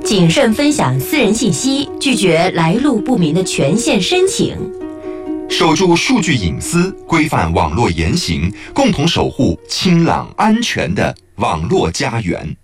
谨慎分享私人信息，拒绝来路不明的权限申请。 守住数据隐私，规范网络言行，共同守护清朗安全的网络家园。